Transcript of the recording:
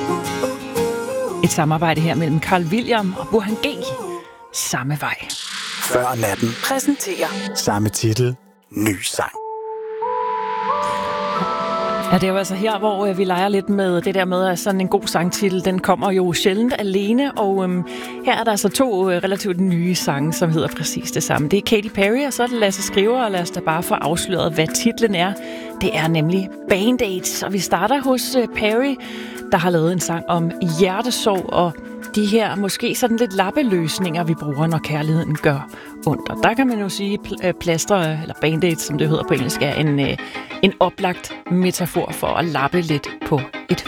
Et samarbejde her mellem Carl William og Burhan G. Samme vej. Før natten Præsenterer samme titel, ny sang. Ja, det er jo altså her, hvor vi leger lidt med det der med, at sådan en god sangtitel, den kommer jo sjældent alene, og her er der altså 2 relativt nye sange, som hedder præcis det samme. Det er Katy Perry, og så er det Lasse Skriver, og lad os da bare få afsløret, hvad titlen er. Det er nemlig Band-Aids, og vi starter hos Perry, der har lavet en sang om hjertesorg, og de her måske sådan lidt lappeløsninger, vi bruger, når kærligheden gør ondt. Og der kan man jo sige, plaster, eller Band-Aids, som det hedder på engelsk, er en oplagt metafor for at lappe lidt på et